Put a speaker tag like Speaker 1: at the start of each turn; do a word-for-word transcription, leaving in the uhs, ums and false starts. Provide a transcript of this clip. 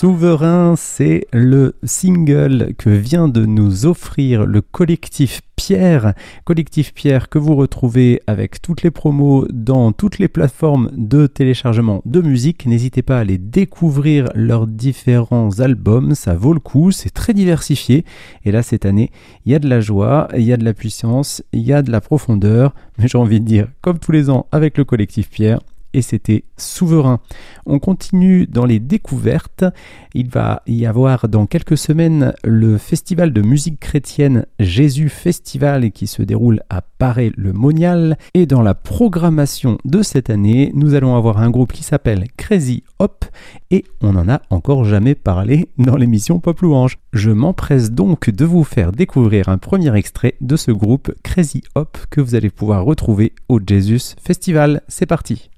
Speaker 1: Souverain, c'est le single que vient de nous offrir le collectif Pierre. Collectif Pierre que vous retrouvez avec toutes les promos dans toutes les plateformes de téléchargement de musique. N'hésitez pas à aller découvrir leurs différents albums, ça vaut le coup, c'est très diversifié. Et là, cette année, il y a de la joie, il y a de la puissance, il y a de la profondeur. Mais j'ai envie de dire, comme tous les ans avec le collectif Pierre, et c'était Souverain. On continue dans les découvertes. Il va y avoir dans quelques semaines le festival de musique chrétienne Jésus Festival qui se déroule à Paray-le-Monial. Et dans la programmation de cette année, nous allons avoir un groupe qui s'appelle Crazy Hop et on n'en a encore jamais parlé dans l'émission Pop Louange. Je m'empresse donc de vous faire découvrir un premier extrait de ce groupe Crazy Hop que vous allez pouvoir retrouver au Jesus Festival. C'est parti!